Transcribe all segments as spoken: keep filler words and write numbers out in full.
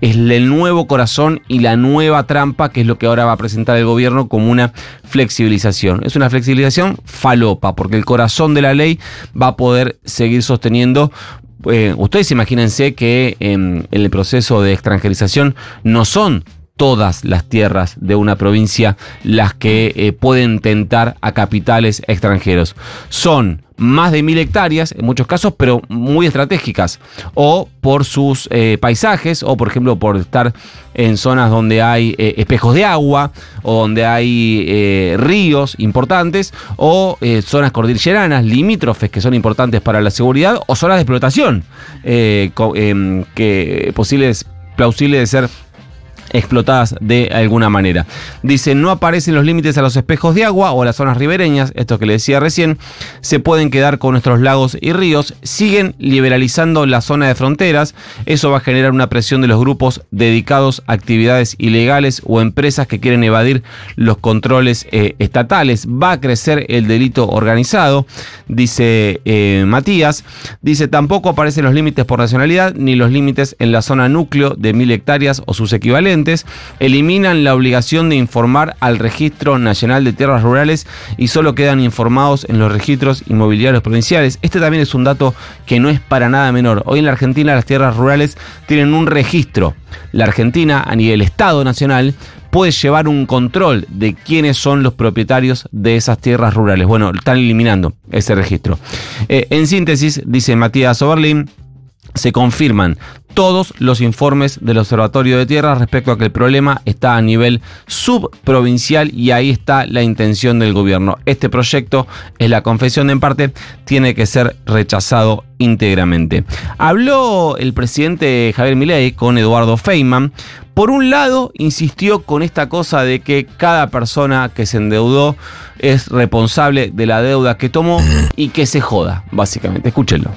es el nuevo corazón y la nueva trampa, que es lo que ahora va a presentar el gobierno como una flexibilización. Es una flexibilización falopa, porque el corazón de la ley va a poder seguir sosteniendo. Eh, ustedes imagínense que eh, en el proceso de extranjerización no son todas las tierras de una provincia las que eh, pueden tentar a capitales extranjeros. Son más de mil hectáreas en muchos casos, pero muy estratégicas, o por sus eh, paisajes, o por ejemplo por estar en zonas donde hay eh, espejos de agua, o donde hay eh, ríos importantes, o eh, zonas cordilleranas, limítrofes, que son importantes para la seguridad, o zonas de explotación, eh, co- eh, que posibles, plausibles de ser explotadas de alguna manera. Dice, no aparecen los límites a los espejos de agua o a las zonas ribereñas, esto que le decía recién, se pueden quedar con nuestros lagos y ríos, siguen liberalizando la zona de fronteras, eso va a generar una presión de los grupos dedicados a actividades ilegales o empresas que quieren evadir los controles eh, estatales, va a crecer el delito organizado, dice eh, Matías, dice, tampoco aparecen los límites por nacionalidad ni los límites en la zona núcleo de mil hectáreas o sus equivalentes, eliminan la obligación de informar al Registro Nacional de Tierras Rurales y solo quedan informados en los registros inmobiliarios provinciales. Este también es un dato que no es para nada menor. Hoy en la Argentina las tierras rurales tienen un registro. La Argentina, a nivel Estado Nacional, puede llevar un control de quiénes son los propietarios de esas tierras rurales. Bueno, están eliminando ese registro. Eh, en síntesis, dice Matías Oberlin, se confirman todos los informes del Observatorio de Tierras respecto a que el problema está a nivel subprovincial y ahí está la intención del gobierno. Este proyecto, es la confesión de en parte, tiene que ser rechazado íntegramente. Habló el presidente Javier Milei con Eduardo Feynman. Por un lado, insistió con esta cosa de que cada persona que se endeudó es responsable de la deuda que tomó y que se joda, básicamente. Escúchenlo.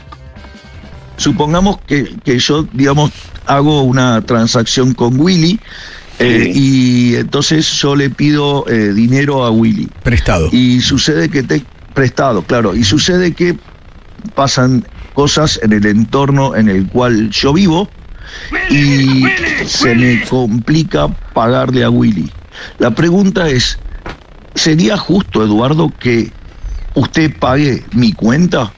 Supongamos que, que yo, digamos, hago una transacción con Willy eh, y entonces yo le pido eh, dinero a Willy. Prestado. Y sucede que te... Prestado, claro. Y sucede que pasan cosas en el entorno en el cual yo vivo y se me complica pagarle a Willy. La pregunta es, ¿sería justo, Eduardo, que usted pague mi cuenta?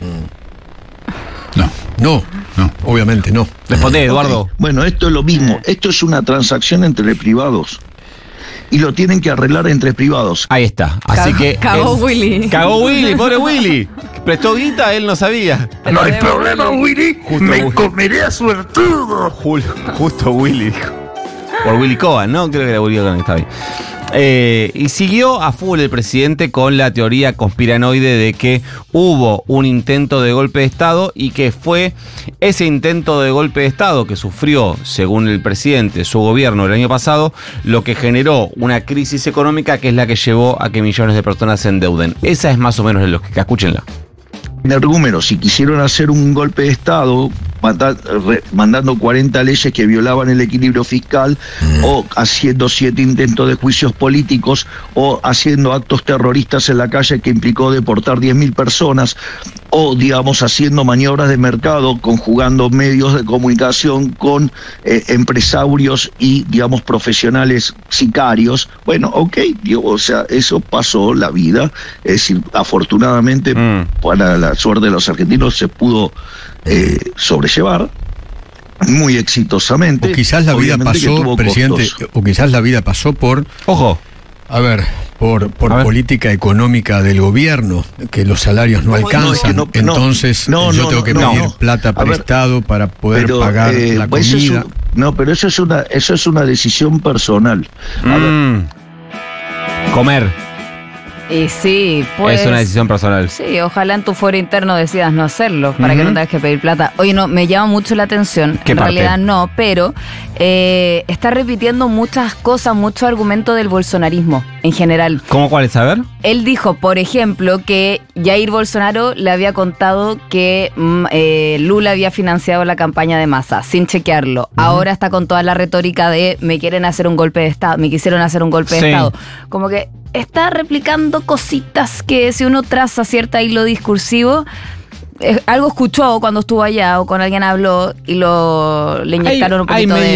No, no, no, obviamente no. Responde, Eduardo. Okay. Bueno, esto es lo mismo. Esto es una transacción entre privados. Y lo tienen que arreglar entre privados. Ahí está. Así Cagó- que. cagó él- Willy. Cagó Willy, pobre Willy. Prestó guita, él no sabía. No hay problema, Willy. Justo Me Willy. comeré a suertudo. Jul- Justo Willy dijo. Por Willy Cohen, ¿no? Creo que era Willy Cohen que estaba ahí. Eh, y siguió a full el presidente con la teoría conspiranoide de que hubo un intento de golpe de Estado y que fue ese intento de golpe de Estado que sufrió, según el presidente, su gobierno el año pasado, lo que generó una crisis económica que es la que llevó a que millones de personas se endeuden. Esa es más o menos la lógica. Escúchenla. Energúmenos, si quisieron hacer un golpe de Estado, manda- re- mandando cuarenta leyes que violaban el equilibrio fiscal, mm. o haciendo siete intentos de juicios políticos, o haciendo actos terroristas en la calle que implicó deportar diez mil personas, o, digamos, haciendo maniobras de mercado, conjugando medios de comunicación con eh, empresarios y, digamos, profesionales sicarios. Bueno, ok, digo, o sea, eso pasó, la vida, es decir, afortunadamente, mm. para la suerte de los argentinos se pudo eh, sobrellevar muy exitosamente. O quizás la vida pasó, presidente, costos. o quizás la vida pasó por... Ojo. A ver, por, por ver. política económica del gobierno, que los salarios no, no alcanzan, no, no, entonces no, yo no, tengo que no, pedir no. plata prestado para poder pero, pagar eh, la pues comida. Eso es un, no, pero eso es una, eso es una decisión personal. A mm. ver. Comer. Y sí, pues... Es una decisión personal. Sí, ojalá en tu foro interno decidas no hacerlo, para uh-huh. que no tengas que pedir plata. Oye, no, me llama mucho la atención. ¿Qué en parte? realidad no, pero eh, está repitiendo muchas cosas, mucho argumento del bolsonarismo en general. ¿Cómo cuál es? A ver. Él dijo, por ejemplo, que Jair Bolsonaro le había contado que mm, eh, Lula había financiado la campaña de Massa, sin chequearlo. Uh-huh. Ahora está con toda la retórica de me quieren hacer un golpe de Estado, me quisieron hacer un golpe sí. de Estado. Como que está replicando cositas que si uno traza cierto hilo discursivo, eh, algo escuchó cuando estuvo allá o con alguien habló y lo le inyectaron hay, un poquito de...